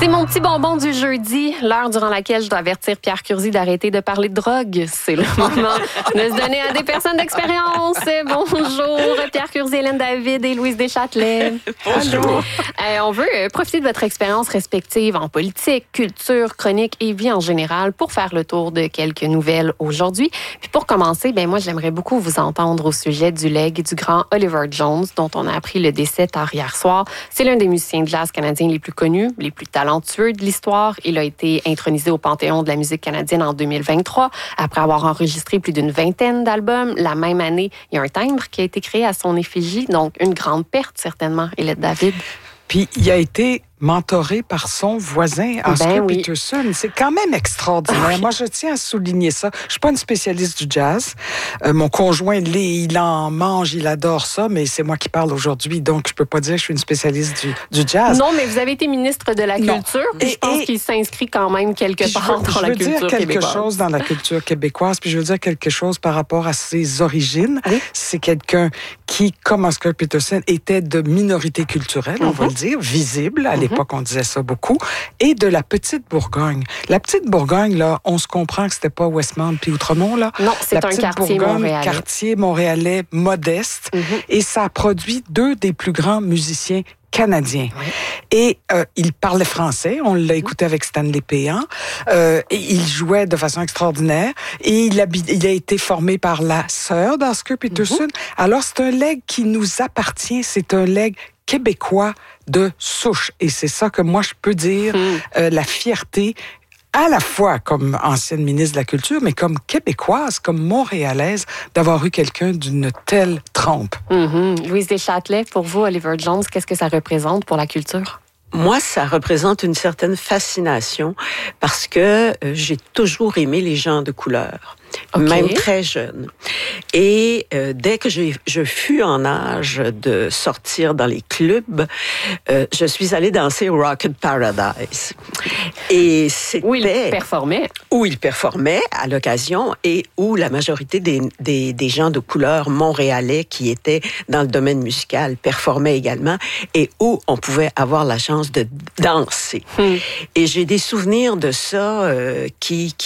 C'est mon petit bonbon du jeudi, l'heure durant laquelle je dois avertir Pierre Curzi d'arrêter de parler de drogue. C'est le moment de se donner à des personnes d'expérience. Bonjour, Pierre Curzi, Hélène David et Louise Deschâtelet. Bonjour. On veut profiter de votre expérience respective en politique, culture, chronique et vie en général pour faire le tour de quelques nouvelles aujourd'hui. Puis pour commencer, moi, j'aimerais beaucoup vous entendre au sujet du legs du grand Oliver Jones, dont on a appris le décès tard hier soir. C'est l'un des musiciens de jazz canadiens les plus connus, les plus talentueux de l'histoire. Il a été intronisé au Panthéon de la musique canadienne en 2023, après avoir enregistré plus d'une vingtaine d'albums. La même année, il y a un timbre qui a été créé à son effigie, donc une grande perte, certainement, Hélène David. Puis il a été mentoré par son voisin, Oscar Peterson. C'est quand même extraordinaire. Oui. Moi, je tiens à souligner ça. Je suis pas une spécialiste du jazz. Mon conjoint, il en mange, il adore ça, mais c'est moi qui parle aujourd'hui, donc je peux pas dire que je suis une spécialiste du jazz. Non, mais vous avez été ministre de la Culture, puis je pense qu'il s'inscrit quand même quelque part dans la culture québécoise. Je veux dire quelque chose dans la culture québécoise, puis je veux dire quelque chose par rapport à ses origines. Oui. C'est quelqu'un qui, comme Oscar Peterson, était de minorité culturelle, on va le dire, visible. À l'époque, on disait ça beaucoup. Et de la Petite Bourgogne. La Petite Bourgogne, là, on se comprend que c'était pas Westmount puis Outremont, là. Non, c'est un quartier montréalais. Quartier montréalais modeste. Et ça a produit deux des plus grands musiciens canadien. Oui. Et il parlait français. On l'a écouté avec Stanley Péan. Et il jouait de façon extraordinaire. Et il a été formé par la sœur d'Oscar Peterson. Alors, c'est un legs qui nous appartient. C'est un legs québécois de souche. Et c'est ça que moi, je peux dire, la fierté à la fois comme ancienne ministre de la Culture, mais comme québécoise, comme montréalaise, d'avoir eu quelqu'un d'une telle trempe. Louise Deschâtelet, pour vous, Oliver Jones, qu'est-ce que ça représente pour la culture? Moi, ça représente une certaine fascination parce que j'ai toujours aimé les gens de couleur. Okay. Même très jeune. Et dès que je fus en âge de sortir dans les clubs, je suis allée danser au Rocket Paradise. Et c'était... Où il performait. Où il performait à l'occasion et où la majorité des gens de couleur montréalais qui étaient dans le domaine musical performaient également et où on pouvait avoir la chance de danser. Et j'ai des souvenirs de ça qui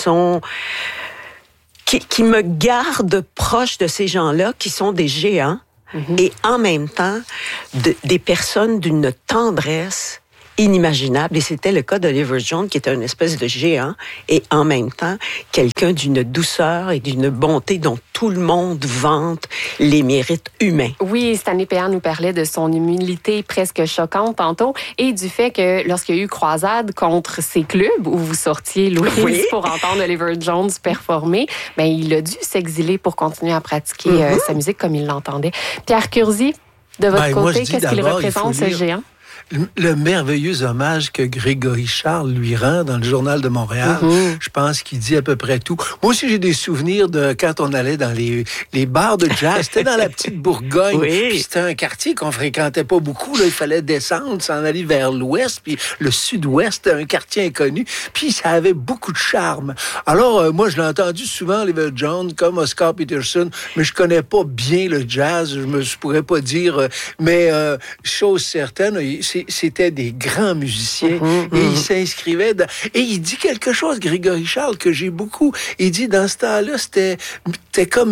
me gardent proche de ces gens-là qui sont des géants et en même temps des personnes d'une tendresse inimaginable. Et c'était le cas d'Oliver Jones, qui était une espèce de géant et en même temps quelqu'un d'une douceur et d'une bonté dont tout le monde vante les mérites humains. Oui, Stanley Péan nous parlait de son humilité presque choquante tantôt et du fait que lorsqu'il y a eu croisade contre ces clubs où vous sortiez, Louise, pour entendre Oliver Jones performer, il a dû s'exiler pour continuer à pratiquer sa musique comme il l'entendait. Pierre Curzi, de votre côté, qu'est-ce qu'il représente, ce géant? Le merveilleux hommage que Grégory Charles lui rend dans le Journal de Montréal, je pense qu'il dit à peu près tout. Moi aussi, j'ai des souvenirs de quand on allait dans les bars de jazz. C'était dans la Petite Bourgogne. Puis c'était un quartier qu'on fréquentait pas beaucoup. Là. Il fallait descendre, s'en aller vers l'ouest. Puis le sud-ouest, c'était un quartier inconnu. Puis ça avait beaucoup de charme. Alors, moi, je l'ai entendu souvent, Oliver Jones, comme Oscar Peterson, mais je connais pas bien le jazz. Je pourrais pas dire. Mais chose certaine, c'était des grands musiciens et il s'inscrivait et il dit quelque chose, Grégory Charles, que j'ai beaucoup. Il dit, dans ce temps-là, c'était comme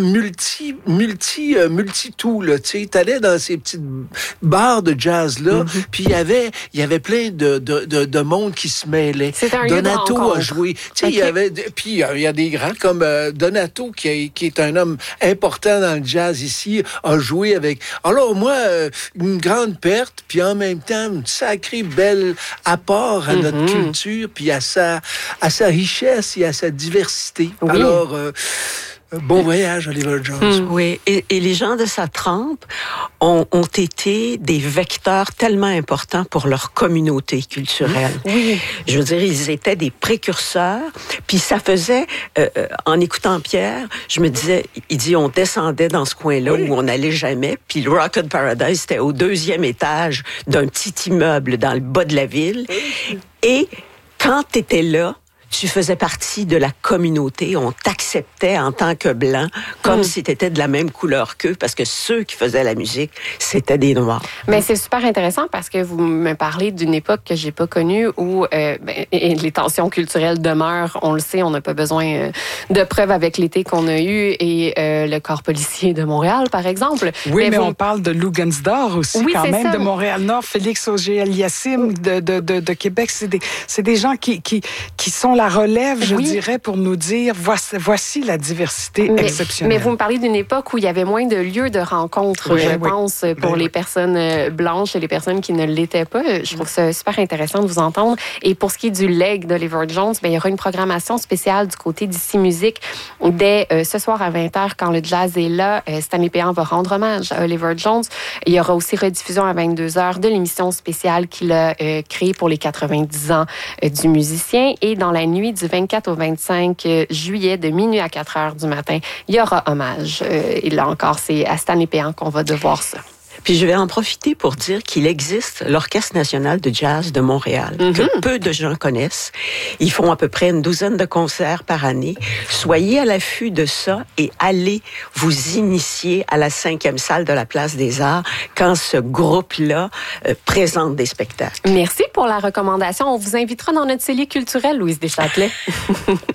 multi-tout, là, tu sais. T'allais dans ces petites bars de jazz-là, puis il y avait plein de monde qui se mêlait. C'était un Donato a joué. Tu sais, il y avait, puis il y a des grands comme Donato, qui est un homme important dans le jazz ici, a joué avec. Alors, moi, une grande perte, puis en même temps, un sacré bel apport à notre culture, puis à sa richesse et à sa diversité. Oui. Alors, bon voyage, Oliver Jones. Oui, et les gens de sa trempe ont été des vecteurs tellement importants pour leur communauté culturelle. Oui. Je veux dire, ils étaient des précurseurs, puis ça faisait, en écoutant Pierre, je me disais, il dit, on descendait dans ce coin-là où on n'allait jamais, puis le Rocket Paradise, c'était au 2e étage d'un petit immeuble dans le bas de la ville, et quand t'étais là, tu faisais partie de la communauté, on t'acceptait en tant que blanc, comme si tu étais de la même couleur qu'eux, parce que ceux qui faisaient la musique, c'était des Noirs. Mais c'est super intéressant parce que vous me parlez d'une époque que j'ai pas connue où les tensions culturelles demeurent. On le sait, on n'a pas besoin de preuves avec l'été qu'on a eu et le corps policier de Montréal, par exemple. Oui, mais on parle de Lugansdor aussi, oui, quand même, ça. de Montréal-Nord, Félix Auger-Aliassime de Québec. C'est des gens qui sont la relève, je dirais, pour nous dire, voici la diversité exceptionnelle. Mais vous me parlez d'une époque où il y avait moins de lieux de rencontre, je pense, pour les personnes blanches et les personnes qui ne l'étaient pas. Je trouve ça super intéressant de vous entendre. Et pour ce qui est du leg d'Oliver Jones, il y aura une programmation spéciale du côté d'Ici Musique dès ce soir à 20h, quand le jazz est là. Stanley Péan va rendre hommage à Oliver Jones. Il y aura aussi rediffusion à 22h de l'émission spéciale qu'il a créée pour les 90 ans du musicien. Et dans la nuit du 24 au 25 juillet, de minuit à 4h du matin, il y aura hommage. Et là encore, c'est à Stanley Péan qu'on va devoir ça. Puis je vais en profiter pour dire qu'il existe l'Orchestre national de jazz de Montréal, que peu de gens connaissent. Ils font à peu près une douzaine de concerts par année. Soyez à l'affût de ça et allez vous initier à la 5e salle de la Place des Arts quand ce groupe-là présente des spectacles. Merci pour la recommandation. On vous invitera dans notre cellier culturel, Louise Deschâtelet.